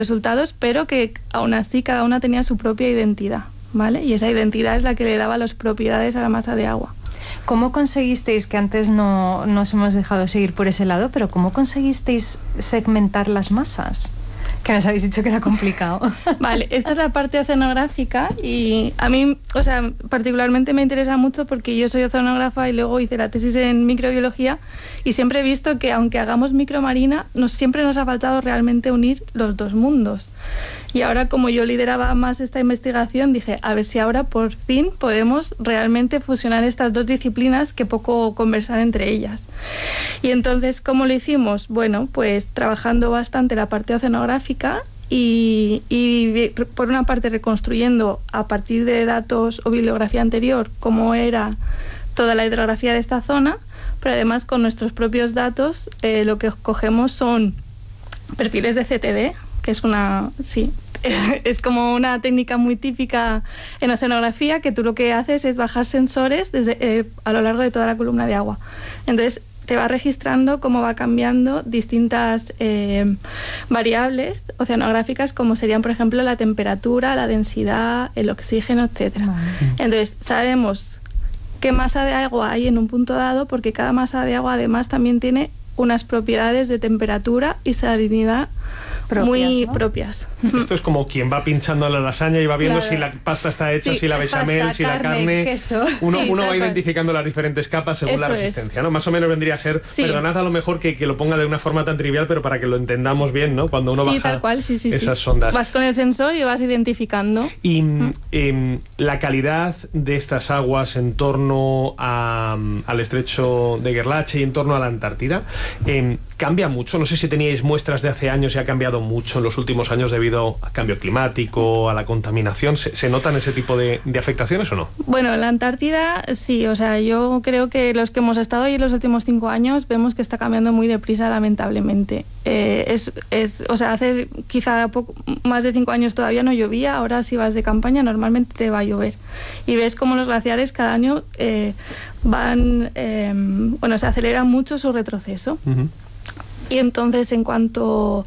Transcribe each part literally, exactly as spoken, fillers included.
resultados, pero que aún así cada una tenía su propia identidad, ¿vale? Y esa identidad es la que le daba las propiedades a la masa de agua. ¿Cómo conseguisteis, que antes no nos hemos dejado seguir por ese lado, pero cómo conseguisteis segmentar las masas? Que nos habéis dicho que era complicado. Vale, esta es la parte oceanográfica y a mí, o sea, particularmente me interesa mucho porque yo soy oceanógrafa y luego hice la tesis en microbiología y siempre he visto que aunque hagamos micromarina, nos, siempre nos ha faltado realmente unir los dos mundos. Y ahora, como yo lideraba más esta investigación, dije, a ver si ahora por fin podemos realmente fusionar estas dos disciplinas que poco conversan entre ellas. Y entonces, ¿cómo lo hicimos? Bueno, pues trabajando bastante la parte oceanográfica y, y por una parte reconstruyendo a partir de datos o bibliografía anterior cómo era toda la hidrografía de esta zona, pero además con nuestros propios datos eh, lo que cogemos son perfiles de C T D, que es una, sí, es como una técnica muy típica en oceanografía, que tú lo que haces es bajar sensores desde, eh, a lo largo de toda la columna de agua. Entonces te va registrando cómo va cambiando distintas eh, variables oceanográficas, como serían, por ejemplo, la temperatura, la densidad, el oxígeno, etcétera. Vale. Entonces sabemos qué masa de agua hay en un punto dado, porque cada masa de agua además también tiene unas propiedades de temperatura y salinidad propias, muy ¿no? propias. Esto es como quien va pinchando la lasaña y va viendo claro. si la pasta está hecha, sí, si la bechamel, pasta, si la carne... Queso. Uno, sí, uno va identificando las diferentes capas según Eso la resistencia, es. ¿no? Más o menos vendría a ser, sí. perdonad a lo mejor que, que lo ponga de una forma tan trivial, pero para que lo entendamos bien, ¿no? Cuando uno sí, baja tal cual, sí, sí, esas sí. sondas. Vas con el sensor y vas identificando. Y mm. eh, la calidad de estas aguas en torno a, al estrecho de Gerlache y en torno a la Antártida, eh, ¿cambia mucho? No sé si teníais muestras de hace años y ha cambiado mucho en los últimos años debido al cambio climático, a la contaminación. ¿Se, se notan ese tipo de, de afectaciones o no? Bueno, en la Antártida sí, o sea, yo creo que los que hemos estado ahí en los últimos cinco años vemos que está cambiando muy deprisa, lamentablemente. Eh, es, es, o sea, hace quizá poco, más de cinco años todavía no llovía, ahora si vas de campaña normalmente te va a llover. Y ves cómo los glaciares cada año eh, van, eh, bueno, se acelera mucho su retroceso. Uh-huh. Y entonces, en cuanto...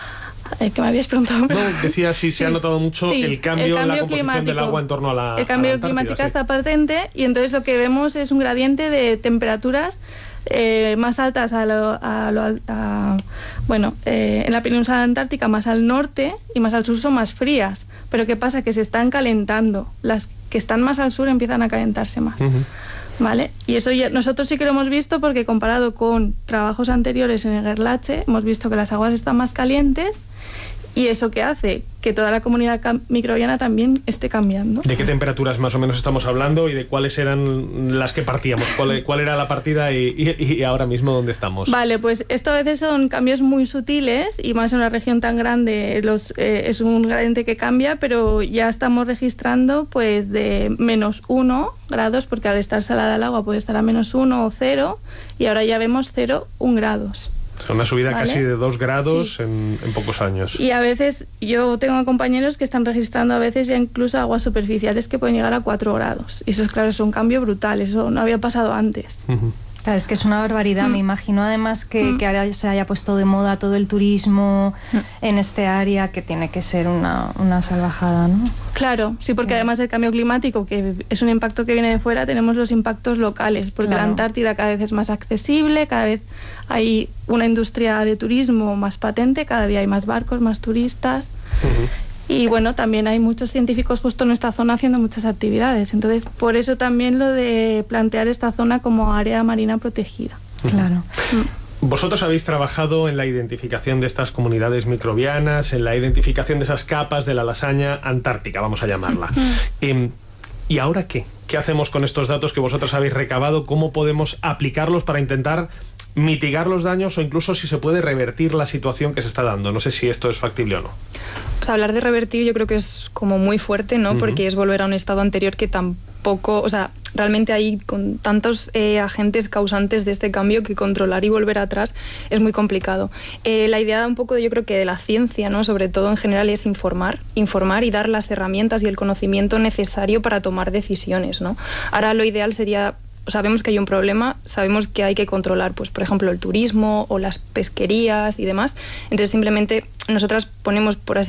Eh, que me habías preguntado. No, decía si sí, se ha notado mucho sí, el cambio, el cambio en la composición climático. del agua en torno a la El cambio a la climático sí. está patente y entonces lo que vemos es un gradiente de temperaturas eh, más altas a lo, a lo, a, bueno, eh, en la península antártica más al norte y más al sur son más frías. Pero ¿qué pasa? Que se están calentando. Las que están más al sur empiezan a calentarse más. Uh-huh. ¿Vale? Y eso ya, nosotros sí que lo hemos visto porque comparado con trabajos anteriores en el Gerlache hemos visto que las aguas están más calientes y eso que hace que toda la comunidad microbiana también esté cambiando. ¿De qué temperaturas más o menos estamos hablando y de cuáles eran las que partíamos? ¿Cuál, cuál era la partida y, y, y ahora mismo dónde estamos? Vale, pues esto a veces son cambios muy sutiles y más en una región tan grande los, eh, es un gradiente que cambia, pero ya estamos registrando pues de menos uno grados, porque al estar salada el agua puede estar a menos uno o cero y ahora ya vemos cero, un grados. O sea, una subida ¿vale? casi de dos grados sí. en, en pocos años. Y a veces, yo tengo compañeros que están registrando a veces ya incluso aguas superficiales que pueden llegar a cuatro grados. Y eso es claro, es un cambio brutal, eso no había pasado antes. Uh-huh. Claro, es que es una barbaridad. Mm. Me imagino además que, mm. que ahora se haya puesto de moda todo el turismo mm. en este área, que tiene que ser una, una salvajada, ¿no? Claro, sí, porque sí. además del cambio climático, que es un impacto que viene de fuera, tenemos los impactos locales, porque claro. la Antártida cada vez es más accesible, cada vez hay una industria de turismo más patente, cada día hay más barcos, más turistas. Uh-huh. Y bueno, también hay muchos científicos justo en esta zona haciendo muchas actividades. Entonces, por eso también lo de plantear esta zona como área marina protegida. Claro. Vosotros habéis trabajado en la identificación de estas comunidades microbianas, en la identificación de esas capas de la lasaña antártica, vamos a llamarla. eh, ¿Y ahora qué? ¿Qué hacemos con estos datos que vosotros habéis recabado? ¿Cómo podemos aplicarlos para intentar mitigar los daños o incluso si se puede revertir la situación que se está dando? No sé si esto es factible o no. Pues hablar de revertir yo creo que es como muy fuerte, ¿no? Uh-huh. Porque es volver a un estado anterior que tampoco, o sea, realmente hay con tantos eh, agentes causantes de este cambio que controlar y volver atrás es muy complicado. Eh, la idea un poco, yo creo que de la ciencia, ¿no? Sobre todo en general, es informar, informar y dar las herramientas y el conocimiento necesario para tomar decisiones, ¿no? Ahora lo ideal sería... Sabemos que hay un problema, sabemos que hay que controlar, pues, por ejemplo, el turismo o las pesquerías y demás. Entonces, simplemente nosotras ponemos, por así